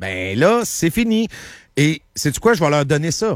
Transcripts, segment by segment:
Ben là, c'est fini. Et sais-tu quoi? Je vais leur donner ça.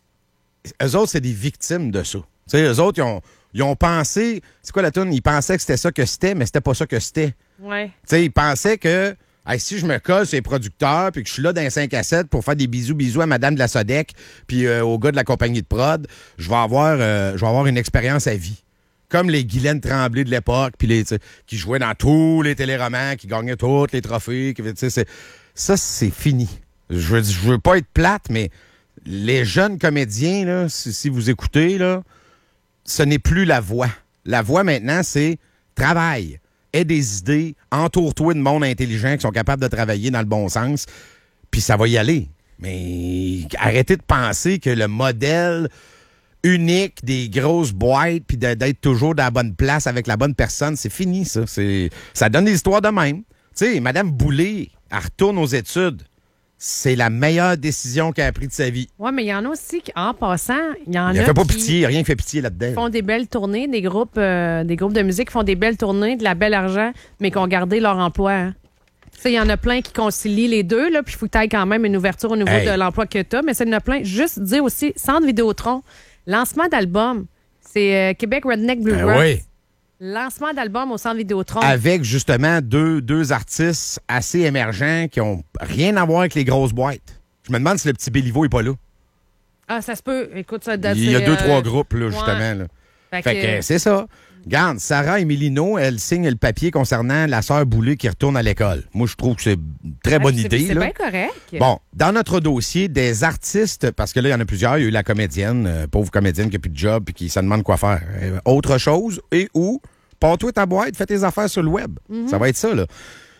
Eux autres, c'est des victimes de ça. Tu sais, eux autres, ils ont pensé... C'est quoi la toune? Ils pensaient que c'était ça que c'était, mais c'était pas ça que c'était. Ouais. Tu sais, ils pensaient que si je me colle sur les producteurs puis que je suis là dans les 5 à 7 pour faire des bisous à madame de la Sodec puis au gars de la compagnie de prod, je vais avoir une expérience à vie. Comme les Guylaine Tremblay de l'époque, puis qui jouaient dans tous les téléromans, qui gagnaient tous les trophées. Ça, c'est fini. Je veux pas être plate, mais les jeunes comédiens, là, si vous écoutez, là, ce n'est plus la voix. La voix, maintenant, c'est travail. Aie des idées, entoure-toi de monde intelligent qui sont capables de travailler dans le bon sens, puis ça va y aller. Mais arrêtez de penser que le modèle unique des grosses boîtes puis d'être toujours dans la bonne place avec la bonne personne, c'est fini, ça. Ça donne des histoires de même. Tu sais, Mme Boulay, elle retourne aux études. C'est la meilleure décision qu'elle a prise de sa vie. Oui, mais il y en a aussi qui, en passant, il y en a fait pas qui pitié, rien qui fait pitié là-dedans. font des belles tournées, des groupes de musique qui font des belles tournées, de la belle argent, mais qui ont gardé leur emploi. Hein. Tu sais, il y en a plein qui concilient les deux, là, puis il faut que tu aies quand même une ouverture au niveau de l'emploi que tu as, mais ça, il y en a plein. Juste dire aussi, Centre Vidéotron, lancement d'album, c'est Québec Redneck Bluegrass. Oui. Lancement d'album au Centre Vidéotron. Avec, justement, deux artistes assez émergents qui ont rien à voir avec les grosses boîtes. Je me demande si le petit Béliveau est pas là. Ah, ça se peut. Écoute, ça Il y a 2-3 groupes, là, justement. Ouais. Là. Fait que c'est ça. Regarde, Sarah Emilino, elle signe le papier concernant la sœur Boulay qui retourne à l'école. Moi, je trouve que c'est une très bonne idée. C'est là. bien correct. Bon, dans notre dossier, des artistes, parce que là, il y en a plusieurs. Il y a eu la comédienne, pauvre comédienne qui n'a plus de job et qui se demande quoi faire. Autre chose, et où? Pars-toi ta boîte, fais tes affaires sur le web. Ça va être ça, là.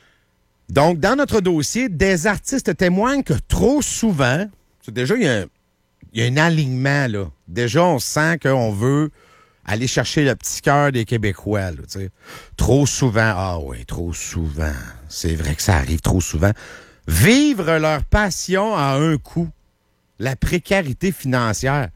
Donc, dans notre dossier, des artistes témoignent que trop souvent, déjà, il y a un alignement, là. Déjà, on sent qu'on veut aller chercher le petit cœur des Québécois, là, tu sais. Trop souvent, trop souvent. C'est vrai que ça arrive trop souvent. Vivre leur passion à un coup. La précarité financière.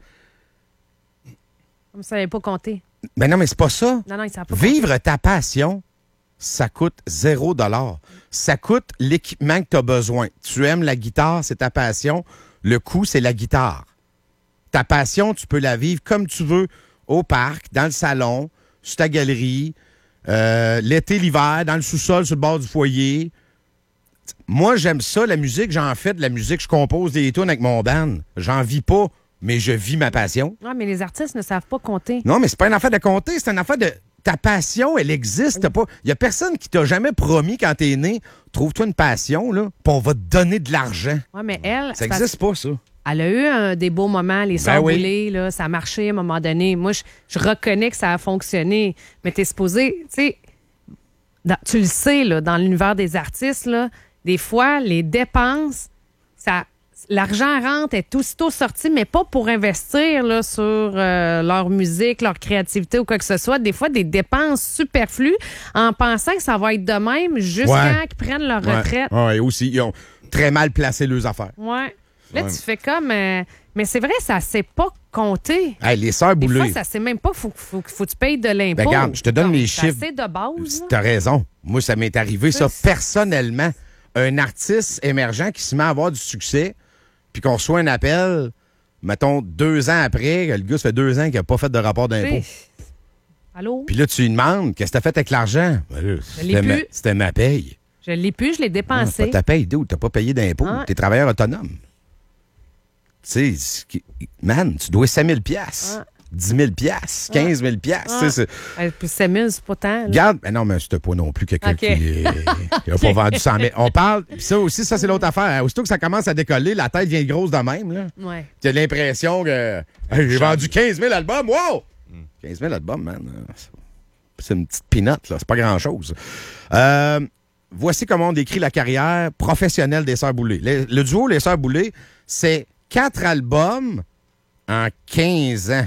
Comme ça n'avait pas compté. Mais non, mais c'est pas ça. Non, il savait pas Vivre ta passion, ça coûte $0. Ça coûte l'équipement que tu as besoin. Tu aimes la guitare, c'est ta passion. Le coût, c'est la guitare. Ta passion, tu peux la vivre comme tu veux, au parc, dans le salon, sur ta galerie, l'été, l'hiver, dans le sous-sol, sur le bord du foyer. Moi, j'aime ça, la musique. J'en fais de la musique. Je compose des tunes avec mon band. J'en vis pas, mais je vis ma passion. Non, mais les artistes ne savent pas compter. Non, mais c'est pas une affaire de compter, c'est une affaire de... Ta passion, elle existe pas. Il y a personne qui t'a jamais promis quand t'es né, trouve-toi une passion, là, puis on va te donner de l'argent. Oui, mais elle... Ça existe pas, ça. Elle a eu des beaux moments, les sœurs oui. Boulay, là, ça a marché à un moment donné. Moi, je reconnais que ça a fonctionné, mais t'es supposé, tu sais, tu le sais, là, dans l'univers des artistes, là, des fois, les dépenses, l'argent rentre, est aussitôt sorti, mais pas pour investir là, sur leur musique, leur créativité ou quoi que ce soit. Des fois, des dépenses superflues en pensant que ça va être de même jusqu'à qu'ils prennent leur retraite. Oui, aussi. Ils ont très mal placé leurs affaires. Oui. Là, tu fais comme... mais c'est vrai, ça ne sait pas compter. Hey, les sœurs Boulay. Des fois, ça ne sait même pas. Faut que tu payes de l'impôt. Ben, regarde, je te donne les chiffres. C'est de base. T'as raison. Moi, ça m'est arrivé, ça, personnellement. Un artiste émergent qui se met à avoir du succès, puis qu'on reçoit un appel, mettons, 2 ans après, que le gars, ça fait 2 ans qu'il n'a pas fait de rapport d'impôt. Allô? Puis là, tu lui demandes, qu'est-ce que tu as fait avec l'argent? Ben là, c'était ma paye. Je l'ai plus, je l'ai dépensé. C'est pas ta paye, d'où? T'as pas payé d'impôt. T'es travailleur autonome. Tu sais, man, tu dois 5 000 $, 10 000 $, 15 000 $. Puis 7 000, c'est pas tant. Regarde, mais non, mais c'était pas non plus quelqu'un qui n'a pas vendu 100 000. On parle, ça aussi, ça c'est l'autre affaire. Hein. Aussitôt que ça commence à décoller, la tête vient grosse de même. Là. Ouais. Tu as l'impression que j'ai vendu 15 000 albums. Wow! 15 000 albums, man. C'est une petite pinotte, là. C'est pas grand-chose. Voici comment on décrit la carrière professionnelle des Sœurs Boulay. Le duo Les Sœurs Boulay, c'est 4 albums en 15 ans.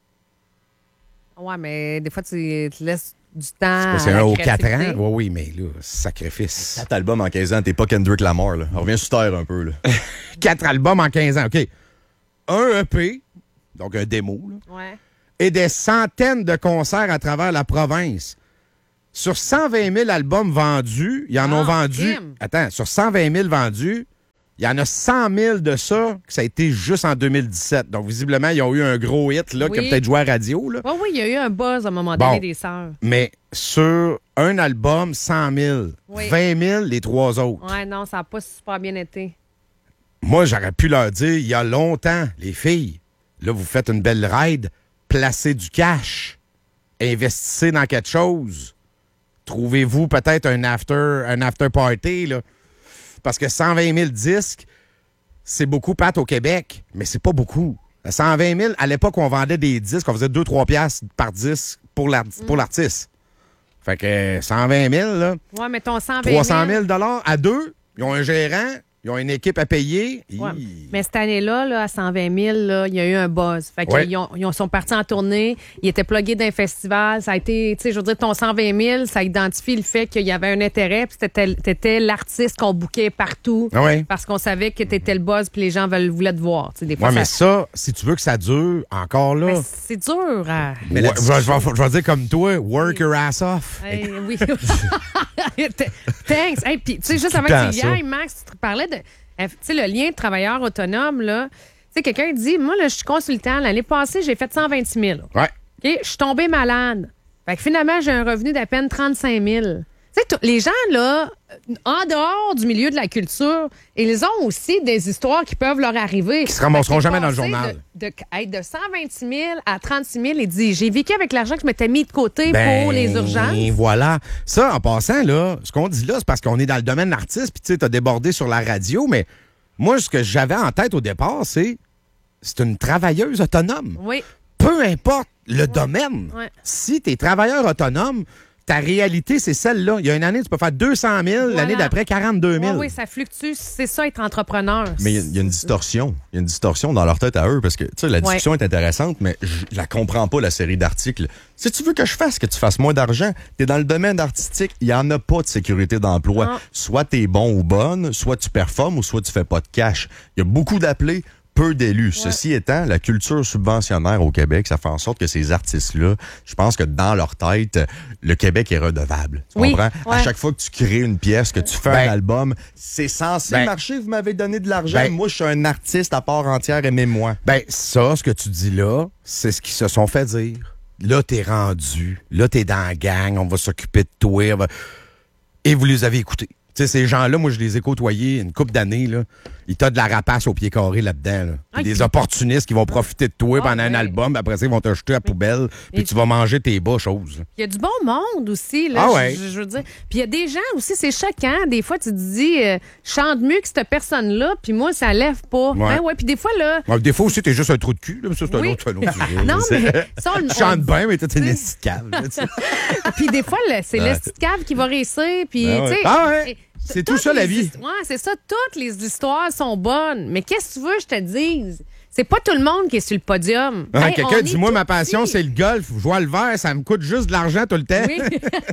Ouais, mais des fois, tu te laisses du temps. C'est un aux 4 ans. Oui, mais là, sacrifice. 4 albums en 15 ans, t'es pas Kendrick Lamar, là. On revient sur terre un peu, là. 4 albums en 15 ans, OK. Un EP, donc un démo, là, ouais. Et des centaines de concerts à travers la province. Sur 120 000 albums vendus, ils en ont vendu... Tim. Attends, sur 120 000 vendus, Il y en a 100 000 de ça, que ça a été juste en 2017. Donc, visiblement, ils ont eu un gros hit là, qui a peut-être joué à la radio. Là. Oui, il y a eu un buzz à un moment donné des sœurs. Mais sur un album, 100 000. 20 000, les 3 autres. Oui, non, ça n'a pas super bien été. Moi, j'aurais pu leur dire, il y a longtemps, les filles, là, vous faites une belle ride, placez du cash, investissez dans quelque chose. Trouvez-vous peut-être un after party, là. Parce que 120 000 disques, c'est beaucoup, Pat, au Québec, mais c'est pas beaucoup. 120 000, à l'époque, on vendait des disques, on faisait 2-3 piastres par disque pour l'artiste. Fait que 120 000, là. Ouais, mais ton 120 000. 300 000 à deux, ils ont un gérant, ils ont une équipe à payer. Ouais. Mais cette année-là, là, à 120 000, là, il y a eu un buzz. Fait qu'ils sont partis en tournée. Ils étaient plugués d'un festival. Ça a été, tu sais, je veux dire, ton 120 000, ça identifie le fait qu'il y avait un intérêt. Puis t'étais l'artiste qu'on bouquait partout. Ouais. Parce qu'on savait que t'étais le buzz puis les gens voulaient te voir. Des fois, mais ça, si tu veux que ça dure, encore là. Ben, c'est dur. Hein? Mais je vais dire comme toi, work your ass off. Hey, oui. Thanks. Hey, puis, tu sais, juste avant que tu y ailles, Max, tu parlais de. Tu sais, le lien de travailleur autonome, là. Tu sais, quelqu'un dit, moi, là, je suis consultant. L'année passée, j'ai fait 126 000. Ouais. OK? Je suis tombée malade. Fait que finalement, j'ai un revenu d'à peine 35 000. Tu sais, les gens, là, en dehors du milieu de la culture, ils ont aussi des histoires qui peuvent leur arriver. Qui se ramasseront jamais dans le journal. De 126 000 à 36 000, il dit, j'ai vécu avec l'argent que je m'étais mis de côté pour les urgences. Voilà. Ça, en passant, là, ce qu'on dit là, c'est parce qu'on est dans le domaine artiste, puis tu sais, t'as débordé sur la radio, mais moi, ce que j'avais en tête au départ, c'est une travailleuse autonome. Oui. Peu importe le domaine. Ouais. Si t'es travailleur autonome, ta réalité, c'est celle-là. Il y a une année, tu peux faire 200 000, l'année d'après, 42 000. Oui, ça fluctue. C'est ça, être entrepreneur. Mais il y a une distorsion. Il y a une distorsion dans leur tête à eux parce que, tu sais, la discussion est intéressante, mais je la comprends pas, la série d'articles. Si tu veux que je fasse, que tu fasses moins d'argent, t'es dans le domaine artistique, il y en a pas de sécurité d'emploi. Non. Soit t'es bon ou bonne, soit tu performes ou soit tu fais pas de cash. Il y a beaucoup d'appelés, peu d'élus. Ouais. Ceci étant, la culture subventionnaire au Québec, ça fait en sorte que ces artistes-là, je pense que dans leur tête, le Québec est redevable. Tu comprends? Ouais. À chaque fois que tu crées une pièce, que tu fais un album, c'est censé marcher, vous m'avez donné de l'argent. Moi, je suis un artiste à part entière, aimez-moi. Ça, ce que tu dis là, c'est ce qu'ils se sont fait dire. Là, t'es rendu. Là, t'es dans la gang. On va s'occuper de toi. Et vous les avez écoutés. Tu sais, ces gens-là, moi, je les ai côtoyés une couple d'années, là. Ils t'ont de la rapace au pied carré là-dedans, là. Des opportunistes qui vont profiter de toi pendant un album, après ça, ils vont te jeter à la poubelle, puis tu vas manger tes bas choses. Il y a du bon monde aussi, là. Je veux dire. Puis il y a des gens aussi, c'est choquant. Des fois, tu te dis, je chante mieux que cette personne-là, puis moi, ça lève pas. Puis des fois, là. Des fois aussi, t'es juste un trou de cul, là. Ça, c'est un autre sujet. Non, mais ça, tu chantes bien, mais t'es une esticave. Puis des fois, c'est l'esticave qui va réussir, puis, tu sais. C'est tout ça, la vie. Oui, c'est ça. Toutes les histoires sont bonnes. Mais qu'est-ce que tu veux que je te dise? C'est pas tout le monde qui est sur le podium. Quelqu'un dit, moi, ma passion, c'est le golf. Jouer à le verre, ça me coûte juste de l'argent tout le temps. Oui.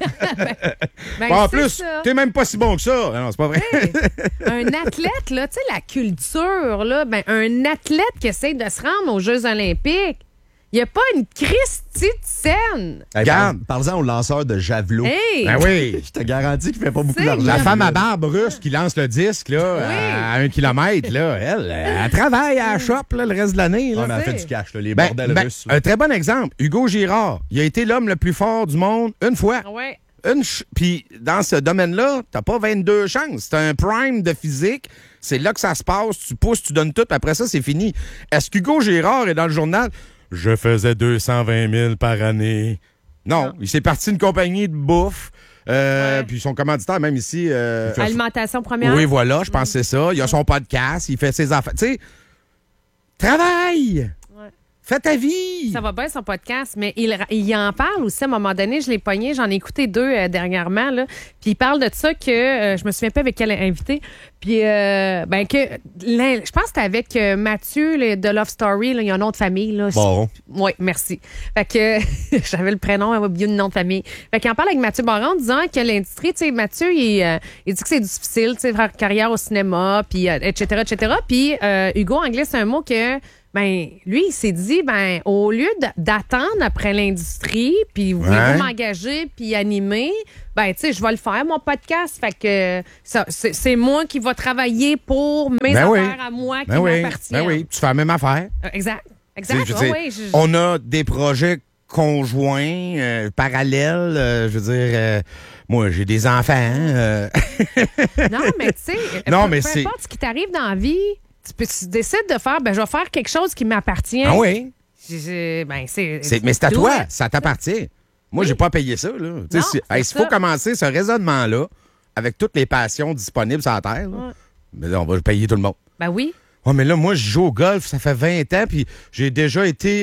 En plus, t'es même pas si bon que ça. Non, c'est pas vrai. Un athlète, là, tu sais, la culture, là, un athlète qui essaie de se rendre aux Jeux olympiques, il n'y a pas une Christie de scène. Regarde, parle-en au lanceur de javelot. Hey. Ben oui. Je te garantis qu'il ne fait pas beaucoup d'argent. La femme à barbe russe qui lance le disque là, à 1 kilomètre, là, elle travaille à la shop là, le reste de l'année. Là. Elle fait du cash, là, les bordels russes. Un très bon exemple, Hugo Girard. Il a été l'homme le plus fort du monde une fois. Ouais. Puis dans ce domaine-là, t'as pas 22 chances. C'est un prime de physique. C'est là que ça se passe. Tu pousses, tu donnes tout, puis après ça, c'est fini. Est-ce qu'Hugo Girard est dans le journal? Je faisais 220 000 par année. Non. Il s'est parti d'une compagnie de bouffe. Puis son commanditaire, même ici... Alimentation première. Oui, voilà, je pense que c'est ça. Il a son podcast, il fait ses affaires. Tu sais, travaille! Fais ta vie! Ça va bien, son podcast, mais il en parle aussi à un moment donné. Je l'ai pogné, j'en ai écouté 2 dernièrement. Là. Puis il parle de ça que je me souviens pas avec quel invité. Puis, je pense que c'était avec Mathieu de Love Story. Là, il y a un nom de famille. Là. Baron. Oui, merci. Fait que j'avais le prénom, elle va bien le nom de famille. Fait qu'il en parle avec Mathieu Baron en disant que l'industrie, tu sais, Mathieu, il dit que c'est difficile, tu sais, faire carrière au cinéma, puis etc., etc. Puis Hugo Anglais, c'est un mot que Ben, lui, il s'est dit, ben, au lieu d'attendre après l'industrie, puis voulez-vous Ouais. m'engager, puis animer, ben, tu sais, je vais le faire, mon podcast. Fait que c'est moi qui va travailler pour mes Ben oui. affaires à moi qui Ben oui, m'appartiennent. ben oui, tu fais la même affaire. Exact. Tu sais, Exact. je veux Ouais, dire, ouais, on a des projets conjoints, parallèles. Je veux dire, moi, j'ai des enfants. Non, mais tu sais, Non, peu mais c'est- importe ce qui t'arrive dans la vie, tu décides de faire, ben, je vais faire quelque chose qui m'appartient. Ah oui? Ben, Mais c'est à do toi, it. ça t'appartient. Moi, j'ai pas payé ça. Là. Tu sais, Non, si- c'est s'il faut ça. commencer ce raisonnement-là, avec toutes les passions disponibles sur la Terre, là, Ouais. ben là, on va payer tout le monde. Ben oui. Ouais, mais là, moi, je joue au golf, ça fait 20 ans, puis j'ai déjà été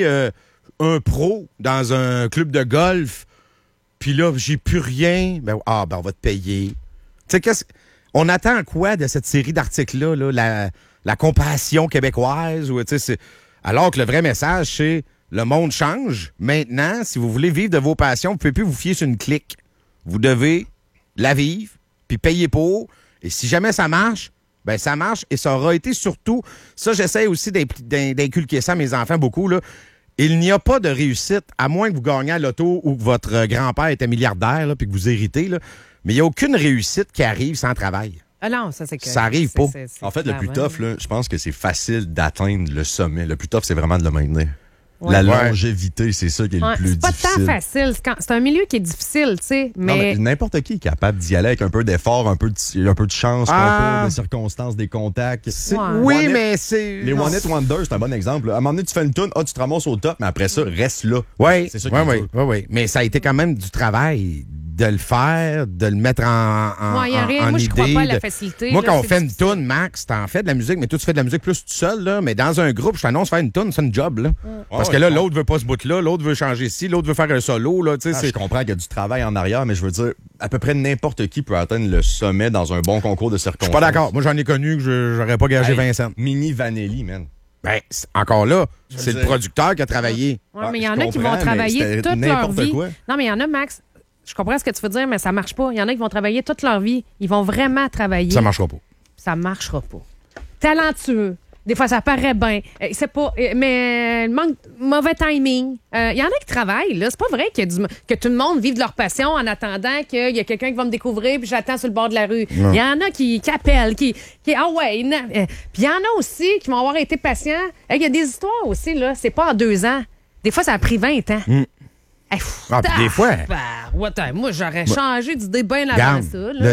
un pro dans un club de golf, puis là, j'ai plus rien. Ben, on va te payer. Tu sais, on attend quoi de cette série d'articles-là, là, la compassion québécoise? Ou, tu sais, alors que le vrai message, c'est le monde change. Maintenant, si vous voulez vivre de vos passions, vous ne pouvez plus vous fier sur une clique. Vous devez la vivre, puis payer pour. Et si jamais ça marche, ben ça marche. Et ça aura été surtout... Ça, j'essaie aussi d'inculquer ça à mes enfants beaucoup, là. Il n'y a pas de réussite, à moins que vous gagniez à l'auto ou que votre grand-père était milliardaire, là, puis que vous héritez, là. Mais il n'y a aucune réussite qui arrive sans travail. Ah non, ça, c'est que. Ça arrive pas. c'est En fait, le plus clairement. tough, là, je pense que c'est facile d'atteindre le sommet. Le plus tough, c'est vraiment de le maintenir. Ouais. La Ouais. longévité, c'est ça qui est Ouais, le plus c'est pas difficile. tant facile. C'est un milieu qui est difficile, tu sais. Non, mais Mais n'importe qui est capable d'y aller avec un peu d'effort, un peu de chance, Ah. concours, des circonstances, des contacts. Ouais. Oui, One-hit- mais c'est... Les One Hit Wonder, c'est un bon exemple. À un moment donné, tu fais une toune, tu te ramasses au top, mais après ça, reste là. Oui, C'est ça qui est dur. oui. Mais ça a été quand même du travail de le faire, de le mettre en il n'y a rien. en Moi, je crois idée, pas à la de- facilité. Moi, là, quand on c'est fait une difficile. toune, Max, t'en fais de la musique, mais toi, tu fais de la musique plus tout seul, là. Mais dans un groupe, je t'annonce faire une toune, c'est une job, là. Parce Ouais, que là, ouais. l'autre veut pas ce bout-là, l'autre veut changer ci, l'autre veut faire un solo, là. Tu sais, Je comprends qu'il y a du travail en arrière, mais je veux dire, à peu près n'importe qui peut atteindre le sommet dans un bon concours de Je circonstances. suis pas d'accord. Moi, j'en ai connu que j'aurais pas gagé Hey, 20 cents. Mini Vanelli, man. Ben, encore là, veux c'est le dire- producteur qui a travaillé. Ouais, Ah, mais il y je en a qui comprends, vont mais travailler c'était toute leur n'importe vie. quoi. Non, mais il y en a, Max. Je comprends ce que tu veux dire, mais ça marche pas. Il y en a qui vont travailler toute leur vie. Ils vont vraiment travailler. Ça marchera pas. Ça marchera pas. Talentueux. Des fois, ça paraît bien. C'est pas. Mais mauvais timing. Il y en a qui travaillent, là. C'est pas vrai que tout le monde vive de leur passion en attendant qu'il y a quelqu'un qui va me découvrir puis j'attends sur le bord de la rue. Il y en a qui appellent, ah ouais. Puis il y en a aussi qui vont avoir été patients. Il y a des histoires aussi, là. C'est pas en 2 ans. Des fois, ça a pris 20 ans. Hey, Ah, puis des fois- Moi, j'aurais changé d'idée bien avant Regarde, ça. Là.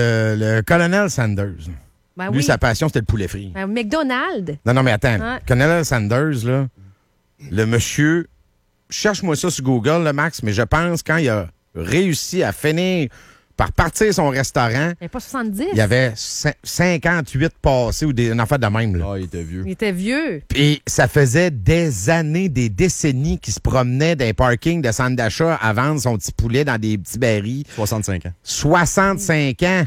le colonel Sanders, Ben lui, oui. sa passion, c'était le poulet frit. Ben, McDonald's. Non, mais attends. Ouais. Colonel Sanders, là, le monsieur, cherche-moi ça sur Google, le Max, mais je pense quand il a réussi à finir par partir son restaurant, Il n'y pas 70. il y avait 58 passés ou une affaire de même. Là. Ah, il était vieux. Il était vieux. Puis ça faisait des années, des décennies qu'il se promenait dans les parkings de centre d'achat à vendre son petit poulet dans des petits barils. 65 ans. 65 ans,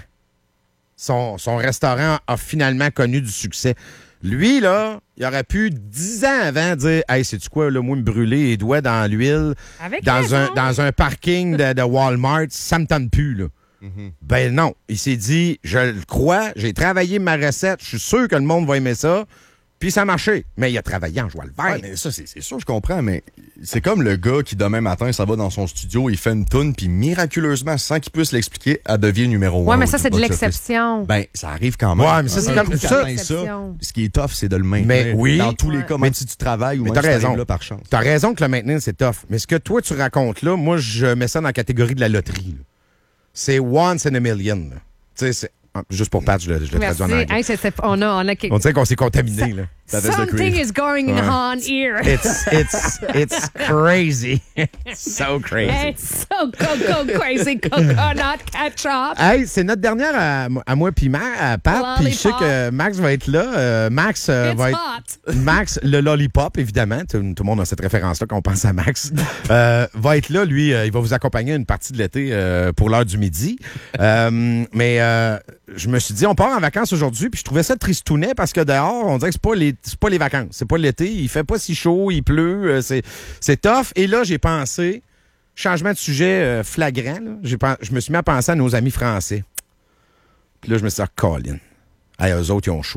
son restaurant a finalement connu du succès. Lui, là, il aurait pu 10 ans avant dire « Hey, sais-tu quoi, là, moi, me brûler les doigts dans l'huile Avec dans raison. dans un parking de Walmart, ça me tente plus, là. Ben non, il s'est dit « Je le crois, j'ai travaillé ma recette, je suis sûr que le monde va aimer ça. » Puis ça a marché. Mais il a travaillé en joie le vert. Ouais, mais ça, c'est sûr, je comprends, mais c'est comme le gars qui, demain matin, ça va dans son studio, il fait une toune, puis miraculeusement, sans qu'il puisse l'expliquer, elle devient numéro 1. Ouais, mais ça, c'est de l'exception. Ben, ça arrive quand même. Ouais, mais ça, c'est Un comme coup ça. qu'atteint Exception. Ce qui est tough, c'est de le maintenir. Mais oui. Dans tous les Ouais. cas, même si tu travailles ou Mais même t'as si tu raison. arrives là par chance. T'as raison que le maintenir, c'est tough. Mais ce que toi, tu racontes là, moi, je mets ça dans la catégorie de la loterie. Là. C'est once in a million. là. Tu sais, c'est... juste pour Pat, je le traduis Merci. en anglais. Hey, on a quelque... On dirait qu'on s'est contaminé, là. Ta veste de Something cuir. is going on here. It's crazy. So crazy. It's so crazy coconut ketchup. Hey, c'est notre dernière à moi puis Pat. Puis je sais Lollipop. que Max va être là. Max It's va être... hot. Max, le lollipop, évidemment. Tout le monde a cette référence-là quand on pense à Max. Va être là, lui, il va vous accompagner une partie de l'été pour l'heure du midi. Mais je me suis dit, on part en vacances aujourd'hui, puis je trouvais ça tristounet parce que dehors, on dirait que c'est pas les vacances, c'est pas l'été, il fait pas si chaud, il pleut, c'est tough. Et là, j'ai pensé, changement de sujet flagrant, là, je me suis mis à penser à nos amis français. Puis là, je me suis dit, Colin, hey, eux autres, ils ont chaud.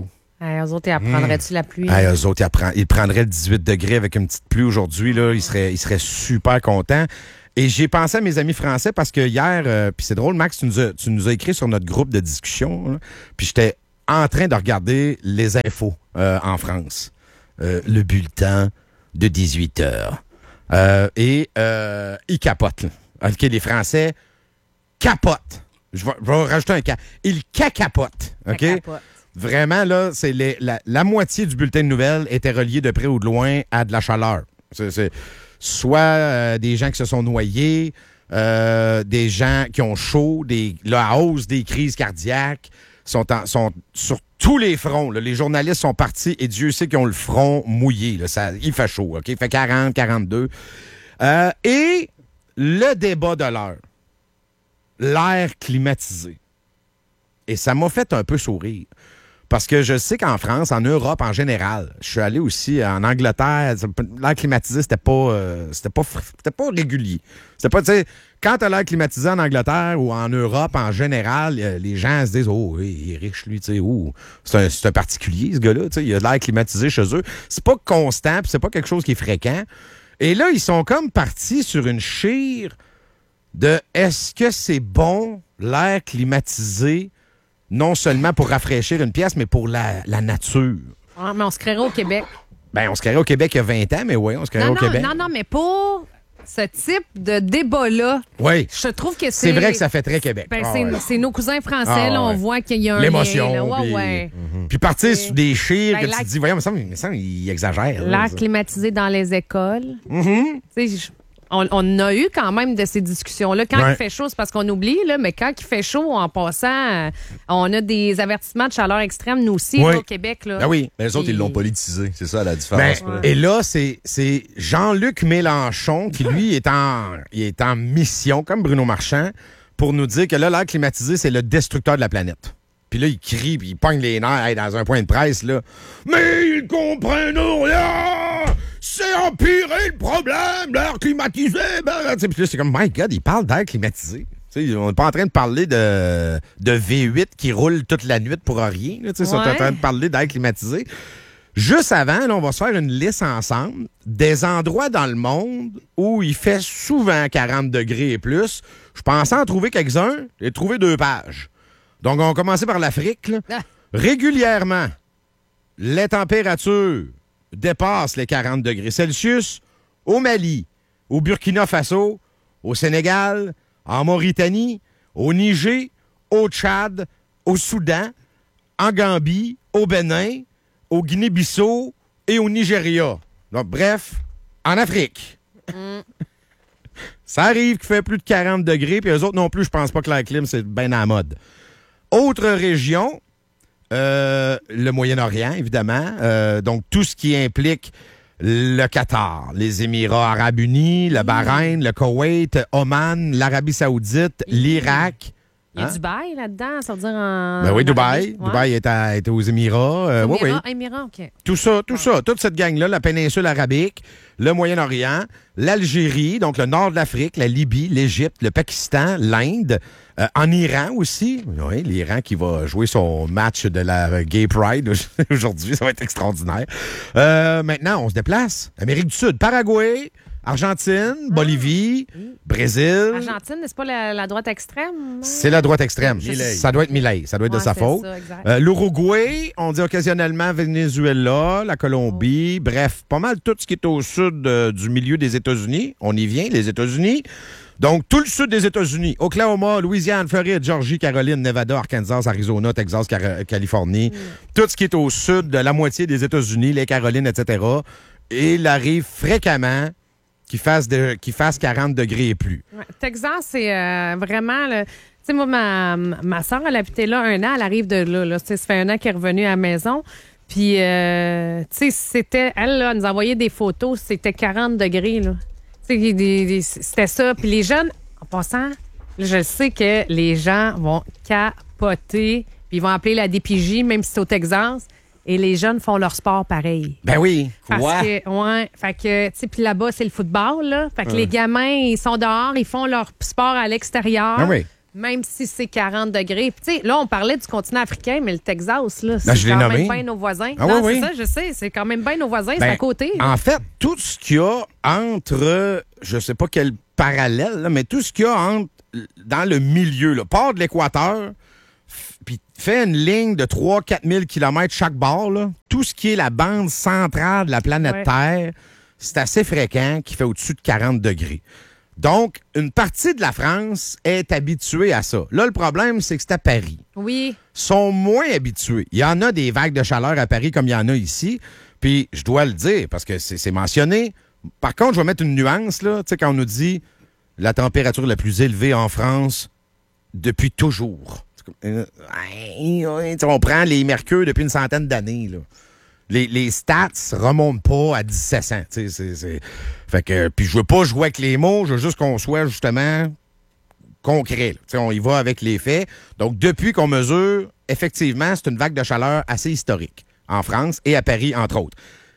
Eux autres, ils apprendraient-tu la pluie? Eux autres, ils prendraient le 18 degrés avec une petite pluie aujourd'hui. Là, ils seraient super contents. Et j'ai pensé à mes amis français parce que hier, puis c'est drôle, Max, tu nous as écrit sur notre groupe de discussion. Là, puis j'étais en train de regarder les infos en France. Le bulletin de 18 heures. Et ils capotent. Là. OK, les Français capotent. Je vais rajouter un cas. Ils cacapotent. OK? Vraiment, là, c'est la moitié du bulletin de nouvelles était relié de près ou de loin à de la chaleur. C'est soit des gens qui se sont noyés, des gens qui ont chaud, la hausse des crises cardiaques sont sur tous les fronts. Là. Les journalistes sont partis et Dieu sait qu'ils ont le front mouillé. Là. Il fait chaud, OK? Il fait 40, 42. Et le débat de l'heure, l'air climatisé. Et ça m'a fait un peu sourire. Parce que je sais qu'en France, en Europe en général, je suis allé aussi en Angleterre, l'air climatisé, c'était pas régulier. C'était pas, tu sais, quand t'as l'air climatisé en Angleterre ou en Europe en général, les gens se disent, oh, il est riche, lui, tu sais, oh, c'est un particulier, ce gars-là, tu sais, il a de l'air climatisé chez eux. C'est pas constant, puis c'est pas quelque chose qui est fréquent. Et là, ils sont comme partis sur une chire de est-ce que c'est bon, l'air climatisé, non seulement pour rafraîchir une pièce, mais pour la nature. Ah, mais on se créerait au Québec. Ben, on se créerait au Québec il y a 20 ans, mais oui, on se créerait au Québec. Non, mais pour ce type de débat-là, oui. Je trouve que c'est vrai que ça fait très Québec. Ben, c'est nos cousins français, là, on voit qu'il y a un l'émotion, lien. Puis, ouais. Puis partir sur des chires Ben, que tu te dis, voyons, mais ça, il exagère. L'air climatisé dans les écoles. Tu sais, on a eu quand même de ces discussions-là. Quand il fait chaud, c'est parce qu'on oublie, là, mais quand il fait chaud, en passant, on a des avertissements de chaleur extrême, nous aussi, là, au Québec. Là. Ah oui. Mais les autres, ils l'ont politisé. C'est ça la différence. Et là, c'est Jean-Luc Mélenchon qui, lui, est en mission, comme Bruno Marchand, pour nous dire que là, l'air climatisé, c'est le destructeur de la planète. Puis là, il crie, puis il pogne les nerfs dans un point de presse, là. Mais ils comprennent rien! C'est empirer le problème, l'air climatisé! Puis là, c'est comme, my God, il parle d'air climatisé. T'sais, on n'est pas en train de parler de V8 qui roule toute la nuit pour rien. Là, on est en train de parler d'air climatisé. Juste avant, là, on va se faire une liste ensemble des endroits dans le monde où il fait souvent 40 degrés et plus. Je pensais en trouver quelques-uns. J'ai trouvé 2 pages. Donc, on va commencer par l'Afrique. Là. Régulièrement, les températures dépassent les 40 degrés Celsius au Mali, au Burkina Faso, au Sénégal, en Mauritanie, au Niger, au Tchad, au Soudan, en Gambie, au Bénin, au Guinée-Bissau et au Nigeria. Donc, bref, en Afrique. Ça arrive qu'il fait plus de 40 degrés, puis eux autres non plus, je pense pas que l'air clim, c'est bien à la mode. Autre région, le Moyen-Orient, évidemment. Donc, tout ce qui implique le Qatar, les Émirats arabes unis, le Bahreïn, le Koweït, Oman, l'Arabie saoudite, l'Irak. Il y a Dubaï là-dedans, ça veut dire en... Ben oui, Dubaï. Ouais. Dubaï était aux Émirats. Émirats, OK. Tout ça, toute cette gang-là, la péninsule arabique, le Moyen-Orient, l'Algérie, donc le nord de l'Afrique, la Libye, l'Égypte, le Pakistan, l'Inde, en Iran aussi. Oui, l'Iran qui va jouer son match de la Gay Pride aujourd'hui, ça va être extraordinaire. Maintenant, on se déplace. Amérique du Sud, Paraguay, Argentine, Bolivie, Brésil. Argentine, n'est-ce pas la droite extrême? C'est la droite extrême. Ça doit être Milei. Ça doit être de sa faute. L'Uruguay, on dit occasionnellement Venezuela, la Colombie. Bref, pas mal tout ce qui est au sud du milieu des États-Unis. On y vient, les États-Unis. Donc, tout le sud des États-Unis. Oklahoma, Louisiane, Floride, Georgie, Caroline, Nevada, Arkansas, Arizona, Texas, Californie. Tout ce qui est au sud de la moitié des États-Unis, les Carolines, etc. Et il arrive fréquemment qui fasse 40 degrés et plus. Ouais, Texas, c'est vraiment... Tu sais, moi, ma soeur, elle habitait là 1 an. Elle arrive de là. Ça fait 1 an qu'elle est revenue à la maison. Puis, tu sais, c'était... Elle, là, nous envoyait des photos. C'était 40 degrés, là. Tu sais, c'était ça. Puis les jeunes, en passant, là, je sais que les gens vont capoter. Puis ils vont appeler la DPJ, même si c'est au Texas. Et les jeunes font leur sport pareil. Ben oui. Fait que, tu sais, puis là-bas, c'est le football, là. Fait que les gamins, ils sont dehors, ils font leur sport à l'extérieur. Ben oui. Même si c'est 40 degrés. Puis, tu sais, là, on parlait du continent africain, mais le Texas, là, Ben, je c'est l'ai quand nommé. même bien nos voisins. Ah non, oui, c'est oui. ça, je sais. C'est quand même bien nos voisins, c'est Ben, à côté. là. En fait, tout ce qu'il y a entre, je sais pas quel parallèle, là, mais tout ce qu'il y a entre, dans le milieu, là, part de l'équateur, puis fait une ligne de 3-4 000 km chaque bord, là, tout ce qui est la bande centrale de la planète Ouais. Terre, c'est assez fréquent qui fait au-dessus de 40 degrés. Donc, une partie de la France est habituée à ça. Là, le problème, c'est que c'est à Paris. Oui. Sont moins habitués. Il y en a des vagues de chaleur à Paris comme il y en a ici. Puis, je dois le dire parce que c'est mentionné. Par contre, je vais mettre une nuance, là. Tu sais, quand on nous dit la température la plus élevée en France depuis toujours. On prend les mercures depuis une centaine d'années, là. Les stats remontent pas à 1700. Fait que, puis je veux pas jouer avec les mots, je veux juste qu'on soit justement concret. On y va avec les faits. Donc, depuis qu'on mesure, effectivement, c'est une vague de chaleur assez historique en France et à Paris, entre autres.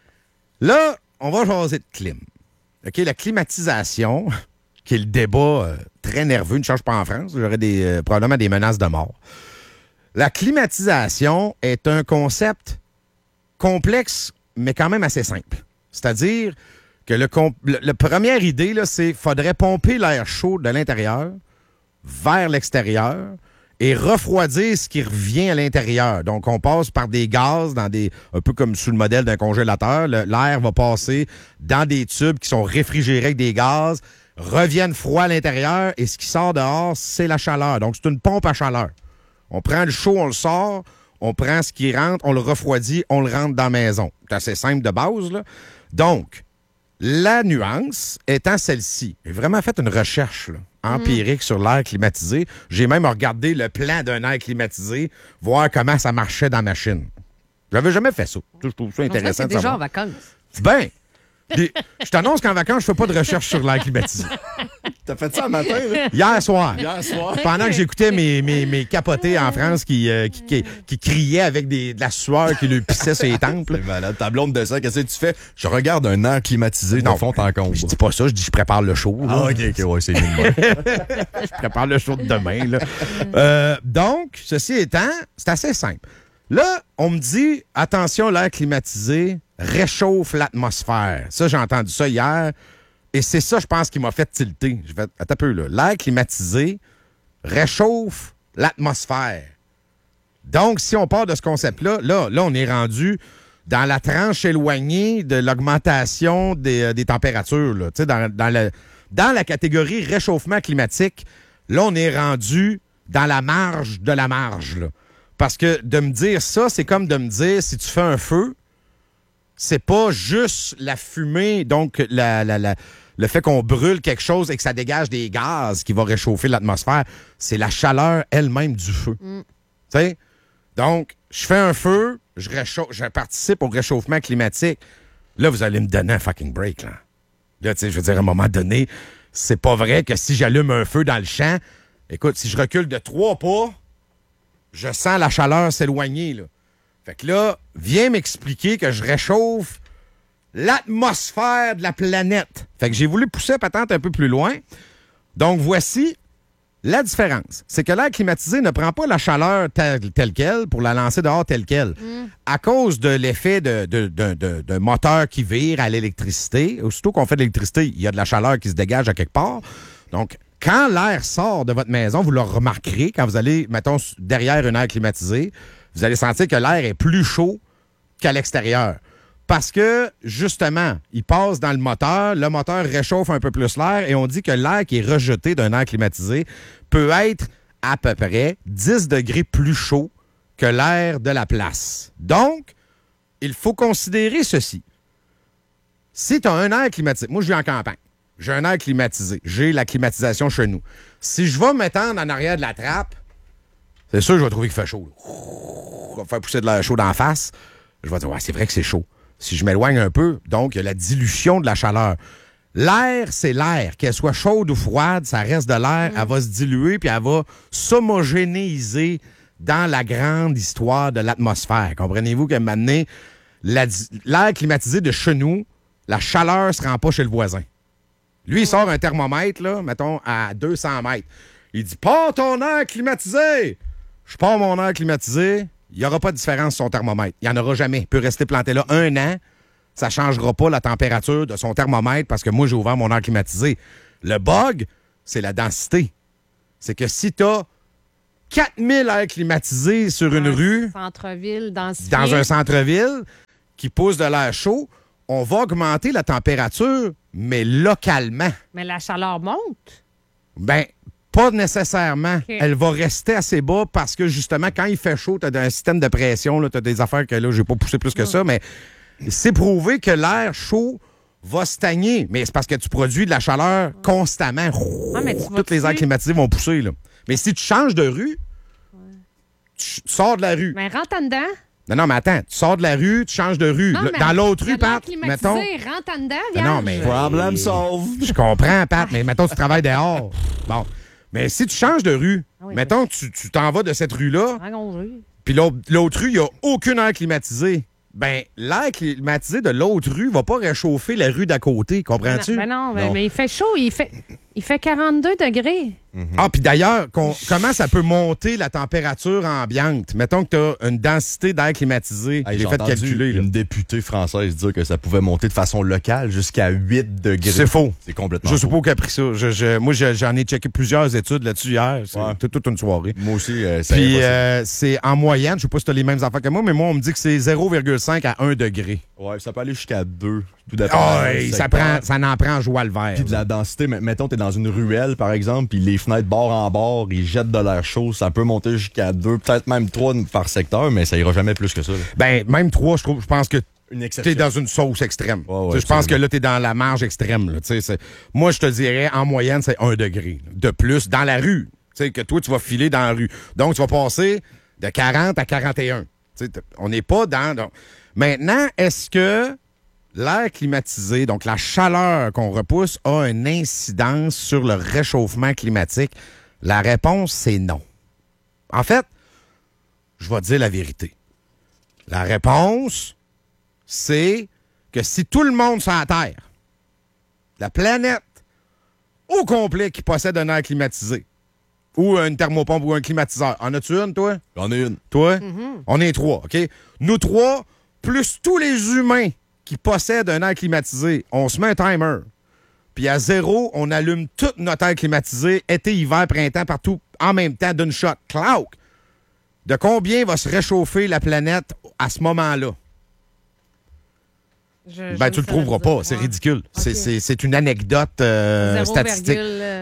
Là, on va jaser de clim. OK, la climatisation, qui est le débat très nerveux, ne change pas en France. J'aurais probablement des menaces de mort. La climatisation est un concept complexe, mais quand même assez simple. C'est-à-dire que la première idée, là, c'est qu'il faudrait pomper l'air chaud de l'intérieur vers l'extérieur et refroidir ce qui revient à l'intérieur. Donc, on passe par des gaz, un peu comme sous le modèle d'un congélateur. L'air va passer dans des tubes qui sont réfrigérés avec des gaz, reviennent froid à l'intérieur et ce qui sort dehors, c'est la chaleur. Donc, c'est une pompe à chaleur. On prend le chaud, on le sort. On prend ce qui rentre, on le refroidit, on le rentre dans la maison. C'est assez simple de base, là. Donc, la nuance étant celle-ci. J'ai vraiment fait une recherche là, empirique sur l'air climatisé. J'ai même regardé le plan d'un air climatisé, voir comment ça marchait dans la machine. J'avais jamais fait ça. Je trouve ça En fait, intéressant c'est de déjà savoir. en vacances. Ben, je t'annonce qu'en vacances, je fais pas de recherche sur l'air climatisé. T'as fait ça un matin, là? Hier soir. Hier soir. Pendant que j'écoutais mes capotés en France qui criaient avec de la sueur qui lui pissait sur les tempes. là. C'est malade. Ta blonde descend, qu'est-ce que tu fais? Je regarde un air climatisé de fond en comble. Je dis pas ça, je dis je prépare le show. là. Ah, OK, ouais, c'est bien. Je prépare le show de demain. Là. Donc, ceci étant, c'est assez simple. Là, on me dit, attention, l'air climatisé réchauffe l'atmosphère. Ça, j'ai entendu ça hier. Et c'est ça, je pense, qui m'a fait tilter. Je vais, attends un peu, là. L'air climatisé réchauffe l'atmosphère. Donc, si on part de ce concept-là, là, on est rendu dans la tranche éloignée de l'augmentation des températures. Là. Tu sais, dans la catégorie réchauffement climatique, là, on est rendu dans la marge de la marge. Là. Parce que de me dire ça, c'est comme de me dire, si tu fais un feu, c'est pas juste la fumée, donc le fait qu'on brûle quelque chose et que ça dégage des gaz qui va réchauffer l'atmosphère, c'est la chaleur elle-même du feu. Tu sais? Donc, je fais un feu, je participe au réchauffement climatique. Là, vous allez me donner un fucking break, là. Là, tu sais, je veux dire, à un moment donné, c'est pas vrai que si j'allume un feu dans le champ, écoute, si je recule de 3 pas, je sens la chaleur s'éloigner, là. Fait que là, viens m'expliquer que je réchauffe l'atmosphère de la planète. Fait que j'ai voulu pousser la patente un peu plus loin. Donc, voici la différence. C'est que l'air climatisé ne prend pas la chaleur telle qu'elle pour la lancer dehors telle qu'elle. À cause de l'effet de moteur qui vire à l'électricité, aussitôt qu'on fait de l'électricité, il y a de la chaleur qui se dégage à quelque part. Donc, quand l'air sort de votre maison, vous le remarquerez quand vous allez, mettons, derrière une air climatisée, vous allez sentir que l'air est plus chaud qu'à l'extérieur. Parce que, justement, il passe dans le moteur réchauffe un peu plus l'air et on dit que l'air qui est rejeté d'un air climatisé peut être à peu près 10 degrés plus chaud que l'air de la place. Donc, il faut considérer ceci. Si tu as un air climatisé, moi je vis en campagne, j'ai un air climatisé, j'ai la climatisation chez nous. Si je vais m'étendre en arrière de la trappe, c'est sûr que je vais trouver qu'il fait chaud. On va faire pousser de l'air chaud d'en face. Je vais dire, ouais, c'est vrai que c'est chaud. Si je m'éloigne un peu, donc il y a la dilution de la chaleur. L'air, c'est l'air. Qu'elle soit chaude ou froide, ça reste de l'air. Elle va se diluer puis elle va s'homogénéiser dans la grande histoire de l'atmosphère. Comprenez-vous qu'à un moment donné, l'air climatisé de chez nous, la chaleur ne se rend pas chez le voisin. Lui, il sort un thermomètre, là, mettons, à 200 mètres. Il dit, pars ton air climatisé. Je pars mon air climatisé. Il n'y aura pas de différence sur son thermomètre. Il n'y en aura jamais. Il peut rester planté là 1 an. Ça ne changera pas la température de son thermomètre parce que moi, j'ai ouvert mon air climatisé. Le bug, c'est la densité. C'est que si tu as 4000 airs climatisés sur une rue, centre-ville, dans un centre-ville, qui pousse de l'air chaud, on va augmenter la température, mais localement. Mais la chaleur monte. Ben, pas nécessairement. OK. Elle va rester assez bas parce que, justement, quand il fait chaud, tu as un système de pression. Tu as des affaires que là, je n'ai pas poussé plus que ça, mais c'est prouvé que l'air chaud va stagner. Mais c'est parce que tu produis de la chaleur constamment. mais tu Toutes les airs climatisés vont pousser. Là. Mais si tu changes de rue, tu sors de la rue. Mais rentre en dedans. Non, mais attends, tu sors de la rue, tu changes de rue. Non, Là, mais dans l'autre rue, Pat, Pat, mettons. rentre en dedans, Ben non, mais. Problem solved. Je comprends, Pat, mais mettons, tu travailles dehors. Bon. Mais si tu changes de rue, oui, mettons, tu t'en vas de cette rue-là, viens. puis l'autre rue, il n'y a aucune air climatisée. Ben, l'air climatisé de l'autre rue va pas réchauffer la rue d'à côté, comprends-tu? Ben non, mais il fait chaud, il fait 42 degrés. Ah, puis d'ailleurs, comment ça peut monter la température ambiante? Mettons que tu as une densité d'air climatisé. Hey, J'ai j'ai fait entendu calculer. Là. une députée française dire que ça pouvait monter de façon locale jusqu'à 8 degrés. C'est faux. C'est complètement Je sais pas faux. où qu'a pris ça. Moi, j'en ai checké plusieurs études là-dessus hier. C'est Ouais. toute une soirée. Moi aussi, c'est Puis impossible. c'est en moyenne, je sais pas si tu as les mêmes affaires que moi, mais moi, on me dit que c'est 0,5 à 1 degré. Ouais, ça peut aller jusqu'à 2. Tout dépend. Ah, du ça secteur. en prend joie le vert. Puis de la densité, mettons, t'es dans une ruelle, par exemple, puis les fenêtres bord en bord, ils jettent de l'air chaud, ça peut monter jusqu'à 2, peut-être même 3 par secteur, mais ça ira jamais plus que ça. Là. Ben, même 3, je pense que Une t'es exception. dans une sauce extrême. Ouais, Tu sais, je pense que absolument. là, t'es dans la marge extrême. Là. Moi, je te dirais, en moyenne, c'est 1 degré de plus dans la rue. Tu sais, que toi, tu vas filer dans la rue. Donc, tu vas passer de 40 à 41. Tu sais, on n'est pas dans... Maintenant, est-ce que l'air climatisé, donc la chaleur qu'on repousse, a une incidence sur le réchauffement climatique? La réponse, c'est non. En fait, je vais te dire la vérité. La réponse, c'est que si tout le monde sur la Terre, la planète au complet qui possède un air climatisé, ou une thermopompe ou un climatiseur, en as-tu une, toi? J'en ai une. Toi? On est 3, OK? Nous 3, plus tous les humains qui possèdent un air climatisé, on se met un timer. Puis à 0, on allume tout notre air climatisé, été, hiver, printemps, partout, en même temps, d'une shot. Clouk! De combien va se réchauffer la planète à ce moment-là? Ben, tu le trouveras pas. C'est ridicule. C'est une anecdote statistique.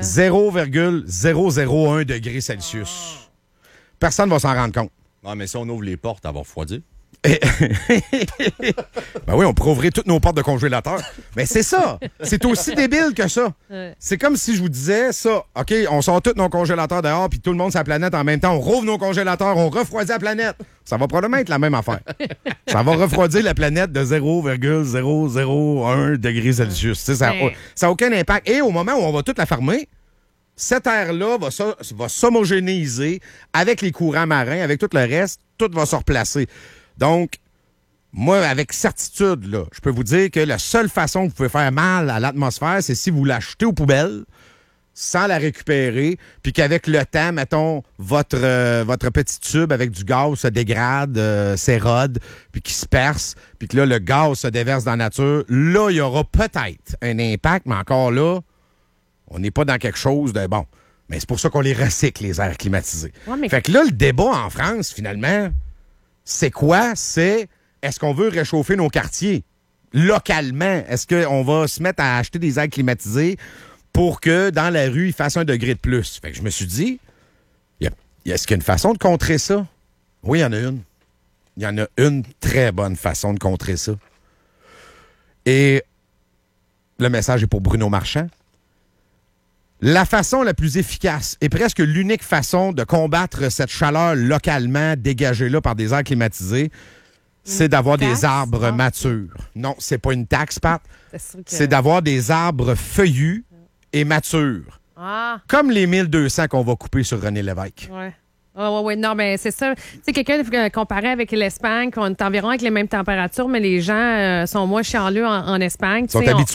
0,001 degrés Celsius. Personne ne va s'en rendre compte. Non, mais si on ouvre les portes, elle va refroidir. Ben oui, on pourrait ouvrir toutes nos portes de congélateur. Mais c'est ça. C'est aussi débile que ça. Ouais. C'est comme si je vous disais ça. OK, on sort tous nos congélateurs dehors, puis tout le monde sur la planète en même temps. On rouvre nos congélateurs, on refroidit la planète. Ça va probablement être la même affaire. Ça va refroidir la planète de 0,001 degrés Celsius. Tu sais, ça n'a aucun impact. Et au moment où on va toute la fermer, cette air-là va s'homogénéiser avec les courants marins, avec tout le reste, tout va se replacer. Donc, moi, avec certitude, là, je peux vous dire que la seule façon que vous pouvez faire mal à l'atmosphère, c'est si vous l'achetez aux poubelles sans la récupérer, puis qu'avec le temps, mettons, votre petit tube avec du gaz se dégrade, s'érode, puis qu'il se perce, puis que là, le gaz se déverse dans la nature. Là, il y aura peut-être un impact, mais encore là, on n'est pas dans quelque chose de bon. Mais c'est pour ça qu'on les recycle, les airs climatisés. Ouais, mais- Fait que là, le débat en France, finalement, c'est quoi? C'est est-ce qu'on veut réchauffer nos quartiers localement? Est-ce qu'on va se mettre à acheter des airs climatisés pour que dans la rue, il fasse 1 degré de plus? Fait que je me suis dit, est-ce qu'il y a une façon de contrer ça? Oui, il y en a une. Il y en a une très bonne façon de contrer ça. Et le message est pour Bruno Marchand. La façon la plus efficace et presque l'unique façon de combattre cette chaleur localement dégagée là par des airs climatisés, c'est d'avoir taxe? des arbres Ah. matures. Non, c'est pas une taxe, Pat. C'est sûr que- C'est d'avoir des arbres feuillus et matures. Ah, Comme les 1200 qu'on va couper sur René Lévesque. ouais. Oui, non, mais c'est ça. Tu sais, quelqu'un comparé avec l'Espagne, qu'on est environ avec les mêmes températures, mais les gens sont moins chialeux en Espagne. Ils sont Tu sais, habitués.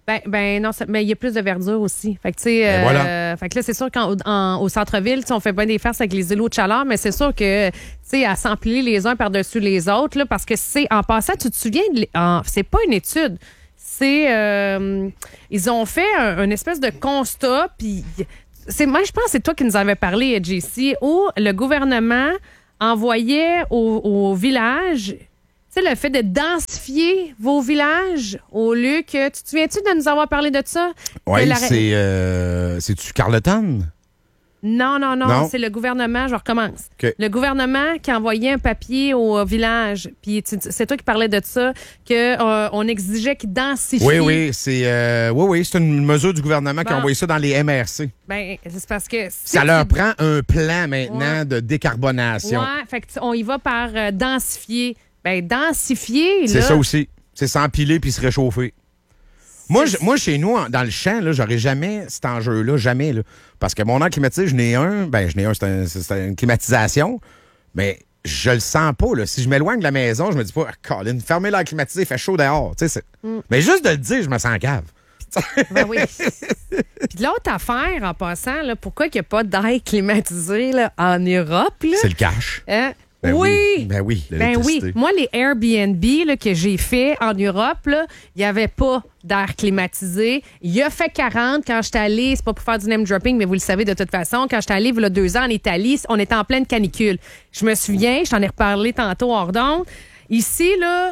Ben non, mais il y a plus de verdure aussi. Fait que, tu sais, voilà. fait que là, c'est sûr qu'au centre-ville, on fait bien des farces avec les îlots de chaleur, mais c'est sûr que, tu sais, à s'empiler les uns par-dessus les autres, là, parce que en passant, tu te souviens, c'est pas une étude. C'est, ils ont fait un espèce de constat, puis moi, je pense que c'est toi qui nous avais parlé, JC, où le gouvernement envoyait au village... Tu sais, le fait de densifier vos villages au lieu que... Tu te souviens-tu de nous avoir parlé de ça? Oui, c'est-tu Carleton? Non, c'est le gouvernement. Je recommence. Okay. Le gouvernement qui envoyait un papier au village. Puis c'est toi qui parlais de ça, qu'on exigeait qu'ils densifient. Oui, c'est une mesure du gouvernement qui a envoyé ça dans les MRC. Ben, c'est parce que... Ça leur prend un plan maintenant de décarbonation. Oui, fait qu'on y va par densifier. Ben, densifier, c'est ça aussi. C'est s'empiler puis se réchauffer. Moi, chez nous, dans le champ, là, j'aurais jamais cet enjeu-là, jamais. Là. Parce que mon air climatisé, j'en ai un, c'est une climatisation, mais je le sens pas. Là. Si je m'éloigne de la maison, je me dis pas, Colin, fermez l'air climatisé, il fait chaud dehors. Mais juste de le dire, je me sens cave. Ben oui. Puis l'autre affaire, en passant, là, pourquoi il n'y a pas d'air climatisé là, en Europe? Là? C'est le cash. Ben oui. Ben oui. Moi, les Airbnb là, que j'ai fait en Europe, il n'y avait pas d'air climatisé. Il a fait 40 quand j'étais allée. C'est pas pour faire du name dropping, mais vous le savez de toute façon. Quand j'étais allée, il y a 2 ans en Italie, on était en pleine canicule. Je me souviens, je t'en ai reparlé tantôt hors d'onde. Ici, là,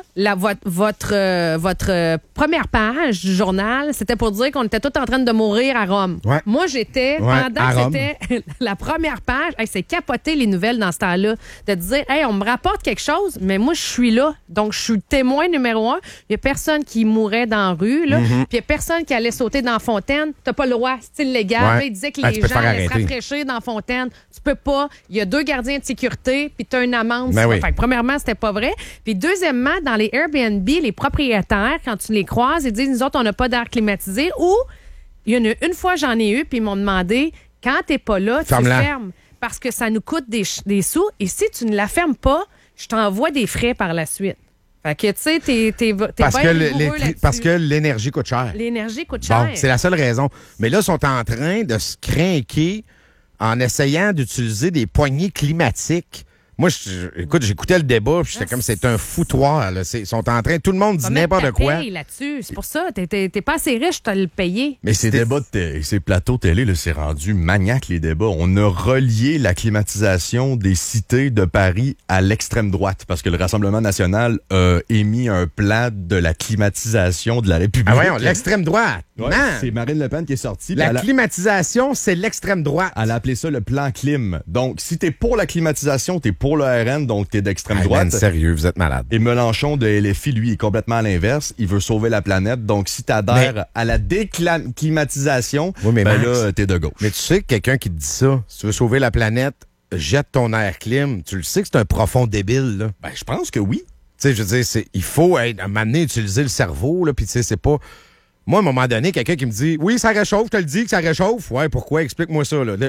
votre première page du journal, c'était pour dire qu'on était tous en train de mourir à Rome. Ouais. Moi, j'étais, pendant que c'était la première page, c'est capoter les nouvelles dans ce temps-là, de dire, hey, on me rapporte quelque chose, mais moi, je suis là. Donc, je suis le témoin numéro 1. Il n'y a personne qui mourait dans la rue, là. Puis, il n'y a personne qui allait sauter dans la fontaine. T'as pas le droit, c'est illégal. Ouais. Là, il disait que les gens allaient se rafraîchir dans la fontaine. Tu peux pas. Il y a 2 gardiens de sécurité, puis tu as une amende. Ben oui. Fait que, premièrement, c'était pas vrai. Puis deuxièmement, dans les Airbnb, les propriétaires, quand tu les croises, ils disent, nous autres, on n'a pas d'air climatisé. Ou, il y en a une fois, j'en ai eu, puis ils m'ont demandé, quand t'es pas là, tu fermes. Parce que ça nous coûte des sous. Et si tu ne la fermes pas, je t'envoie des frais par la suite. Fait que, tu sais, t'es parce que l'énergie coûte cher. L'énergie coûte cher. Bon, c'est la seule raison. Mais là, ils sont en train de se craquer en essayant d'utiliser des poignées climatiques. Moi, écoute, j'écoutais le débat, puis j'étais comme, c'est un foutoir. Là. Ils sont en train, tout le monde dit n'importe quoi. Là-dessus. C'est pour ça, t'es pas assez riche, t'as le payé. Mais ces débats, ces plateaux télé, là, c'est rendu maniaque, les débats. On a relié la climatisation des cités de Paris à l'extrême droite, parce que le Rassemblement national a émis un plan de la climatisation de la République. Ah voyons, l'extrême droite. Ouais, c'est Marine Le Pen qui est sortie. La climatisation, c'est l'extrême droite. Elle a appelé ça le plan clim. Donc, si t'es pour la climatisation, t'es pour le RN, donc t'es d'extrême droite. Man, sérieux, vous êtes malade. Et Mélenchon de LFI, lui, est complètement à l'inverse. Il veut sauver la planète. Donc, si t'adhères à la déclimatisation, là, t'es de gauche. Mais tu sais que quelqu'un qui te dit ça, si tu veux sauver la planète, jette ton air clim. Tu le sais que c'est un profond débile, là. Ben, je pense que oui. Tu sais, je veux dire, il faut, à un moment donné, utiliser le cerveau, là, puis tu sais, c'est pas... Moi, à un moment donné, quelqu'un qui me dit « Oui, ça réchauffe, je te le dis que ça réchauffe. » Ouais, pourquoi? Explique-moi ça, là.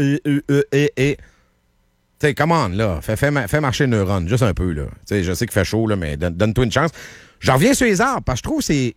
Tu sais, come on, là. Fais marcher le neurone, juste un peu, là. Tu sais, je sais qu'il fait chaud, là, mais donne-toi une chance. Je reviens sur les arbres, parce que je trouve que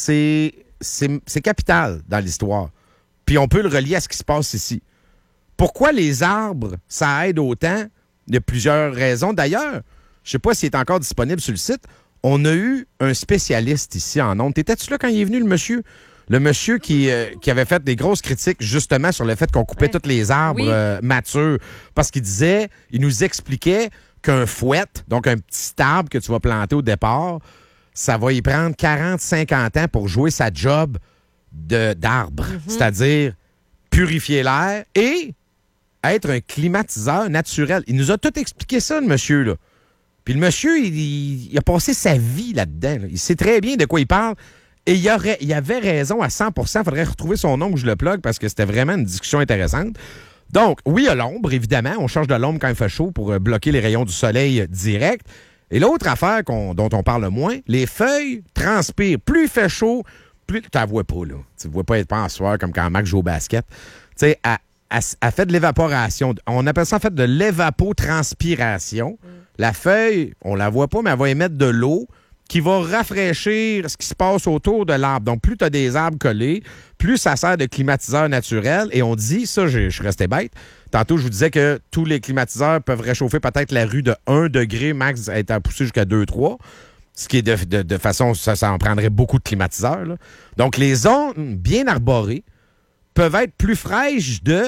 c'est capital dans l'histoire. Puis on peut le relier à ce qui se passe ici. Pourquoi les arbres, ça aide autant? Il y a plusieurs raisons. D'ailleurs, je sais pas s'il est encore disponible sur le site. On a eu un spécialiste ici en ondes. T'étais-tu là quand il est venu, le monsieur? Le monsieur qui avait fait des grosses critiques justement sur le fait qu'on coupait tous les arbres matures. Parce qu'il disait, il nous expliquait qu'un fouet, donc un petit arbre que tu vas planter au départ, ça va y prendre 40-50 ans pour jouer sa job d'arbre. C'est-à-dire purifier l'air et être un climatiseur naturel. Il nous a tout expliqué ça, le monsieur, là. Puis le monsieur, il a passé sa vie là-dedans. Là. Il sait très bien de quoi il parle. Et il avait raison à 100%. Il faudrait retrouver son nom où je le plug parce que c'était vraiment une discussion intéressante. Donc, oui, il y a l'ombre, évidemment. On change de l'ombre quand il fait chaud pour bloquer les rayons du soleil direct. Et l'autre affaire dont on parle moins, les feuilles transpirent. Plus il fait chaud, plus... Tu la vois pas, là. Tu ne vois pas être pensoire comme quand Max joue au basket. Tu sais, elle fait de l'évaporation. On appelle ça en fait de l'évapotranspiration. La feuille, on la voit pas, mais elle va émettre de l'eau qui va rafraîchir ce qui se passe autour de l'arbre. Donc, plus tu as des arbres collés, plus ça sert de climatiseur naturel. Et on dit, ça, je suis resté bête. Tantôt, je vous disais que tous les climatiseurs peuvent réchauffer peut-être la rue de 1 degré, max, être poussé jusqu'à 2-3. Ce qui est de façon, ça en prendrait beaucoup de climatiseurs, là. Donc, les zones bien arborées peuvent être plus fraîches de